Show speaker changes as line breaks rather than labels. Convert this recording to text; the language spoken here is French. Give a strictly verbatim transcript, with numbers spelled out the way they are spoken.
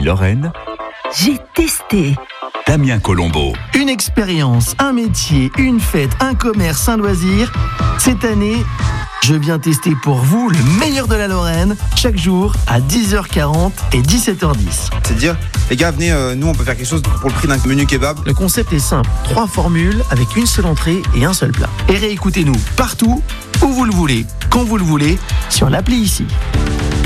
Lorraine,
j'ai testé.
Damien Colombo.
Une expérience, un métier, une fête, un commerce, un loisir. Cette année, je viens tester pour vous le meilleur de la Lorraine, chaque jour à dix heures quarante et dix-sept heures dix.
C'est dire, les gars, venez, euh, nous on peut faire quelque chose pour le prix d'un menu kebab.
Le concept est simple, trois formules avec une seule entrée et un seul plat. Et réécoutez-nous partout, où vous le voulez, quand vous le voulez, sur l'appli ici.